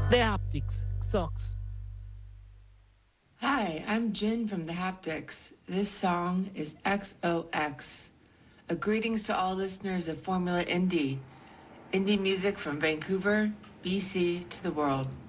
The Haptics, Xox. Hi, I'm Jin from The Haptics. This song is XOX. A greetings to all listeners of Formula Indie. Indie music from Vancouver, BC to the world.